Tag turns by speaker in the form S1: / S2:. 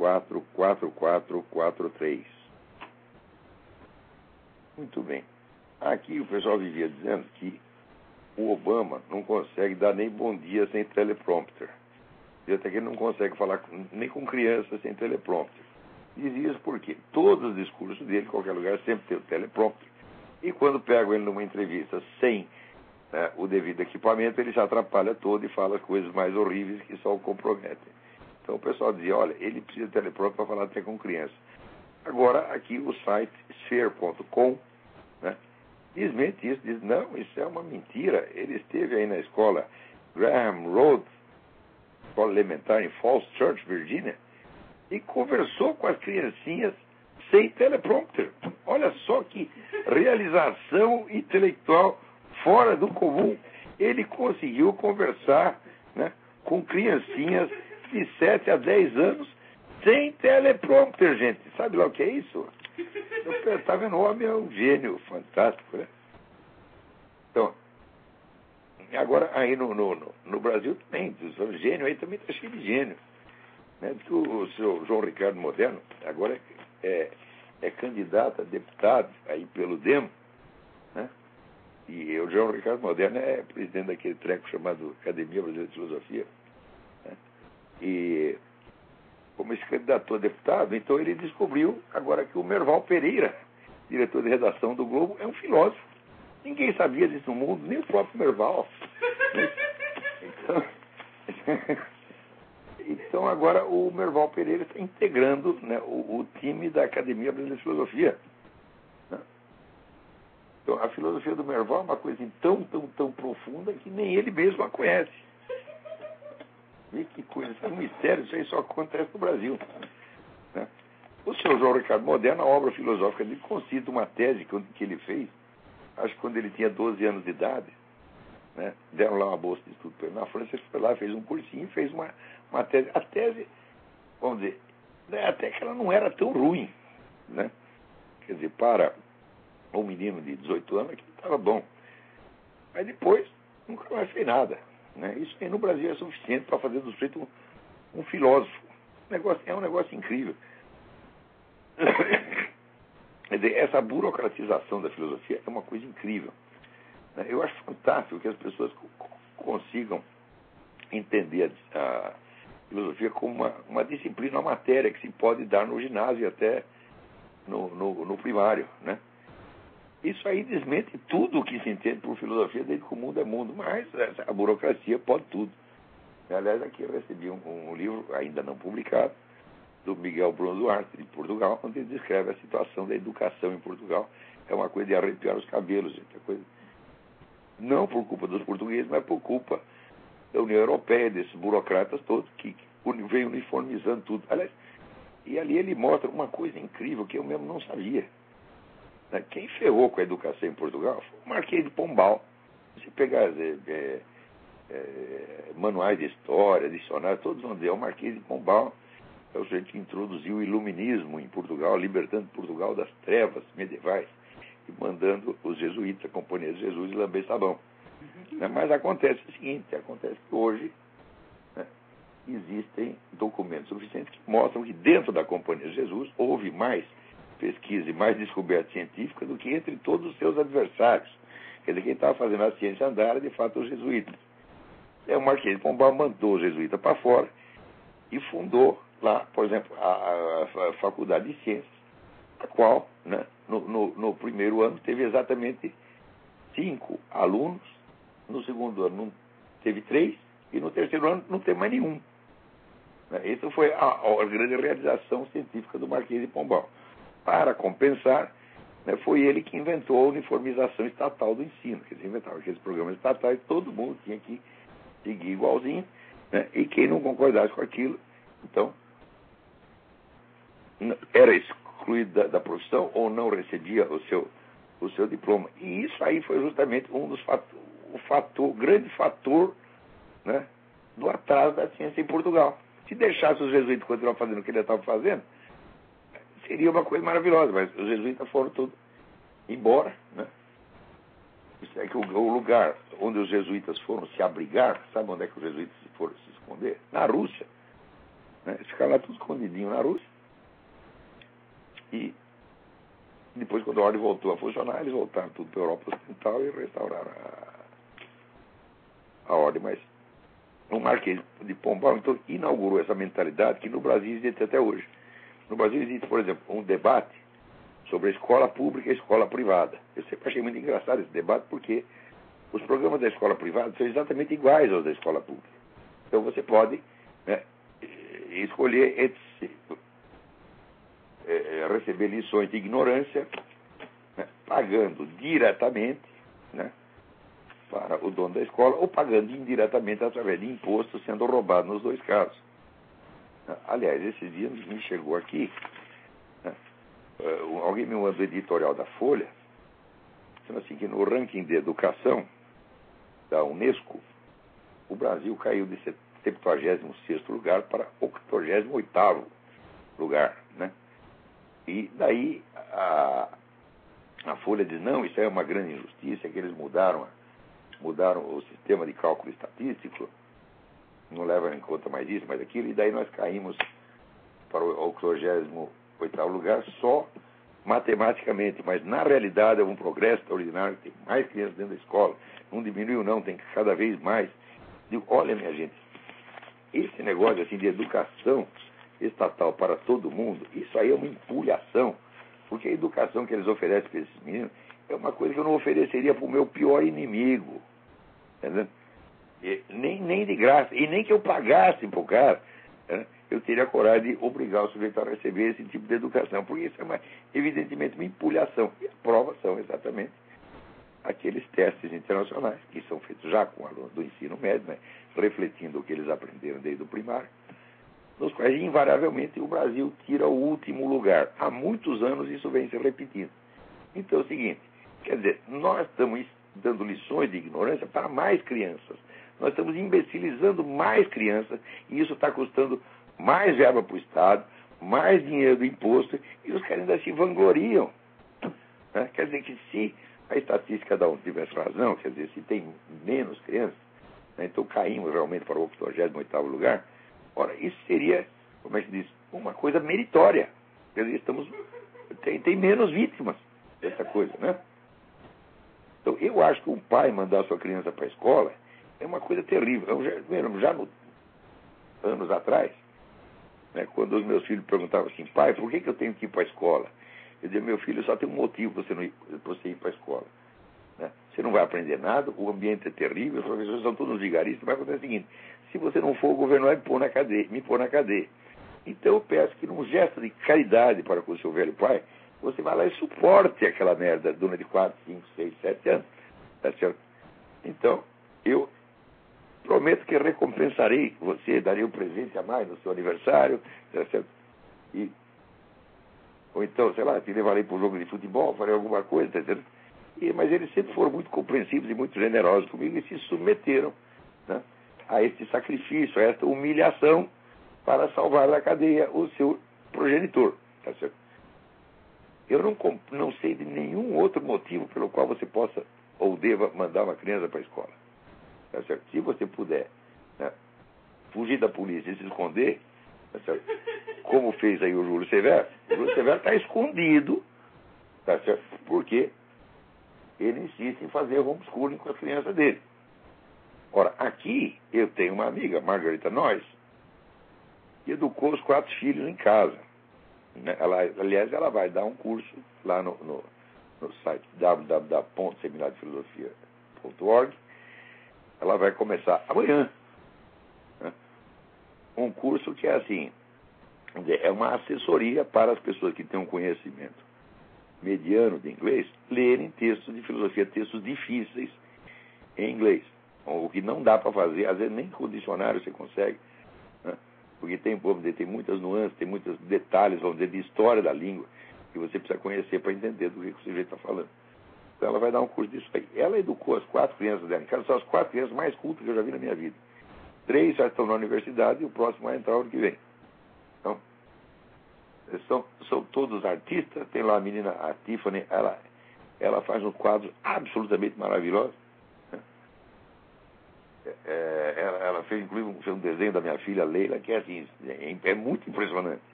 S1: 4443. Muito bem. Aqui o pessoal vivia dizendo que o Obama não consegue dar nem bom dia sem teleprompter. E até que ele não consegue falar nem com criança sem teleprompter. Diz isso porque todos os discursos dele, em qualquer lugar, sempre tem o teleprompter. E quando pegam ele numa entrevista sem o devido equipamento, ele se atrapalha todo e fala coisas mais horríveis que só o comprometem. Então o pessoal dizia, olha, ele precisa de teleprompter para falar até com criança. Agora, aqui o site sphere.com, né, desmente isso, diz, não, isso é uma mentira. Ele esteve aí na escola Graham Road, escola elementar em Falls Church, Virgínia, e conversou com as criancinhas sem teleprompter. Olha só que realização intelectual fora do comum. Ele conseguiu conversar, né, com criancinhas de 7 a 10 anos sem teleprompter, gente. Sabe lá o que é isso? Tá vendo? O homem é um gênio fantástico, né? Então, agora aí no Brasil também, o gênio aí também está cheio de gênio. Né? O seu João Ricardo Moderno agora é candidato a deputado aí pelo DEM, né? E o João Ricardo Moderno é presidente daquele treco chamado Academia Brasileira de Filosofia, né? E como se candidatou a deputado, então ele descobriu agora que o Merval Pereira, diretor de redação do Globo, é um filósofo. Ninguém sabia disso no mundo, nem o próprio Merval. Então agora o Merval Pereira está integrando, né, o time da Academia Brasileira de Filosofia. Né? Então a filosofia do Merval é uma coisa tão profunda que nem ele mesmo a conhece. Vê que coisa, isso é um mistério, isso aí só acontece no Brasil. Né? O seu João Ricardo Moderno, a obra filosófica dele, consiste em uma tese que ele fez, acho que quando ele tinha 12 anos de idade, né? Deram lá uma bolsa de estudo para ele na França, ele foi lá, fez um cursinho, fez uma tese. A tese, vamos dizer, até que ela não era tão ruim, né? Quer dizer, para um menino de 18 anos, aquilo estava bom. Mas depois, nunca mais fez nada. Né? Isso aí no Brasil é suficiente para fazer do sujeito um filósofo. É um negócio incrível. Quer dizer, essa burocratização da filosofia é uma coisa incrível. Eu acho fantástico que as pessoas consigam entender a filosofia como uma disciplina, uma matéria que se pode dar no ginásio e até no primário, né? Isso aí desmente tudo o que se entende por filosofia desde que o mundo é mundo, mas a burocracia pode tudo. Aliás, aqui eu recebi um livro, ainda não publicado, do Miguel Bruno Duarte, de Portugal, onde ele descreve a situação da educação em Portugal. É uma coisa de arrepiar os cabelos, gente. É coisa... Não por culpa dos portugueses, mas por culpa da União Europeia, desses burocratas todos que vem uniformizando tudo. Aliás, e ali ele mostra uma coisa incrível que eu mesmo não sabia. Quem ferrou com a educação em Portugal foi o Marquês de Pombal. Se pegar manuais de história, dicionários, todos vão dizer, o Marquês de Pombal é o sujeito que introduziu o iluminismo em Portugal, libertando Portugal das trevas medievais e mandando os jesuítas, a Companhia de Jesus, lamber sabão. Mas acontece o seguinte, acontece que hoje, né, existem documentos suficientes que mostram que dentro da Companhia de Jesus houve mais pesquisa e mais descoberta científica do que entre todos os seus adversários. Quer dizer, quem estava fazendo a ciência andar era, de fato, os jesuítas. O Marquês de Pombal mandou os jesuítas para fora e fundou lá, por exemplo, a Faculdade de Ciências, a qual, né, no primeiro ano, teve exatamente 5 alunos, no segundo ano teve 3, e no terceiro ano não teve mais nenhum. Essa foi a grande realização científica do Marquês de Pombal. Para compensar, né, foi ele que inventou a uniformização estatal do ensino. Quer dizer, inventava aqueles programas estatais, todo mundo tinha que seguir igualzinho, né, e quem não concordasse com aquilo, então, era excluído da profissão ou não recebia o seu diploma. E isso aí foi justamente um dos grande fator, né, do atraso da ciência em Portugal. Se deixasse os jesuítas continuar fazendo o que ele estava fazendo, seria uma coisa maravilhosa, mas os jesuítas foram todos embora, né? Isso é que o lugar onde os jesuítas foram se abrigar, sabe onde é que os jesuítas foram se esconder? Na Rússia. Né? Eles ficaram lá tudo escondidinho na Rússia. E depois, quando a ordem voltou a funcionar, eles voltaram tudo para a Europa Ocidental e restauraram a ordem. Mas o Marquês de Pombal, então, inaugurou essa mentalidade que no Brasil existe até hoje. No Brasil existe, por exemplo, um debate sobre a escola pública e a escola privada. Eu sempre achei muito engraçado esse debate porque os programas da escola privada são exatamente iguais aos da escola pública. Então você pode, né, escolher receber lições de ignorância, né, pagando diretamente, né, para o dono da escola ou pagando indiretamente através de impostos, sendo roubado nos dois casos. Aliás, esses dias me chegou aqui, né, alguém me mandou o editorial da Folha, dizendo assim que no ranking de educação da Unesco, o Brasil caiu de 76º lugar para 88º lugar, né? E daí a Folha diz, não, isso é uma grande injustiça, que eles mudaram o sistema de cálculo estatístico, não levam em conta mais isso, mais aquilo, e daí nós caímos para o 88º lugar só matematicamente, mas na realidade é um progresso extraordinário, tem mais crianças dentro da escola, não diminuiu não, tem cada vez mais. Digo, olha minha gente, esse negócio assim de educação estatal para todo mundo, isso aí é uma empulhação, porque a educação que eles oferecem para esses meninos é uma coisa que eu não ofereceria para o meu pior inimigo, entendeu? Nem de graça, e nem que eu pagasse para o cara, né, eu teria coragem de obrigar o sujeito a receber esse tipo de educação, porque isso é evidentemente uma empulhação, e a prova são exatamente aqueles testes internacionais, que são feitos já com alunos do ensino médio, né, refletindo o que eles aprenderam desde o primário, nos quais, invariavelmente, o Brasil tira o último lugar. Há muitos anos isso vem se repetindo. Então é o seguinte, quer dizer, nós estamos dando lições de ignorância para mais crianças. Nós estamos imbecilizando mais crianças e isso está custando mais verba para o Estado, mais dinheiro do imposto e os caras ainda se vangloriam. Né? Quer dizer que se a estatística da ONU tivesse razão, quer dizer, se tem menos crianças, né, então caímos realmente para o 88º lugar, ora, isso seria, como é que se diz, uma coisa meritória. Quer dizer, tem menos vítimas dessa coisa, né? Então, eu acho que um pai mandar sua criança para a escola é uma coisa terrível. Anos atrás, né, quando os meus filhos perguntavam assim, pai, por que eu tenho que ir para a escola? Eu dizia, meu filho, só tem um motivo para você ir para a escola. Né? Você não vai aprender nada, o ambiente é terrível, os professores são todos vigaristas, vai acontecer o seguinte, se você não for, o governo vai me pôr na cadeia. Então eu peço que num gesto de caridade para com o seu velho pai, você vai lá e suporte aquela merda durante 4, 5, 6, 7 anos. Tá certo? Então, eu prometo que recompensarei você, darei um presente a mais no seu aniversário, tá certo? Ou então, sei lá, te levarei para um jogo de futebol, farei alguma coisa, tá certo? Mas eles sempre foram muito compreensivos e muito generosos comigo e se submeteram, né, a este sacrifício, a esta humilhação para salvar da cadeia o seu progenitor, tá certo? Eu não sei de nenhum outro motivo pelo qual você possa ou deva mandar uma criança para a escola. Tá certo? Se você puder, né, fugir da polícia e se esconder, tá certo? Como fez aí o Júlio Severo está escondido, tá certo? Porque ele insiste em fazer homeschooling com as crianças dele. Ora, aqui eu tenho uma amiga, Margarita Noyes, que educou os 4 filhos em casa. Aliás, ela vai dar um curso lá no site www.seminariodefilosofia.org. Ela vai começar amanhã, né, um curso que é assim, é uma assessoria para as pessoas que têm um conhecimento mediano de inglês lerem textos de filosofia, textos difíceis em inglês. O que não dá para fazer, às vezes nem com o dicionário você consegue, né? Porque tem muitas nuances, tem muitos detalhes, vamos dizer, de história da língua, que você precisa conhecer para entender do que o sujeito está falando. Então ela vai dar um curso disso aí. Ela educou as 4 crianças dela em casa, são as 4 crianças mais cultas que eu já vi na minha vida. 3 já estão na universidade e o próximo vai entrar o ano que vem. Então, são todos artistas. Tem lá a menina, a Tiffany, ela faz um quadro absolutamente maravilhoso. ela fez inclusive um desenho da minha filha Leila, que é assim, é muito impressionante.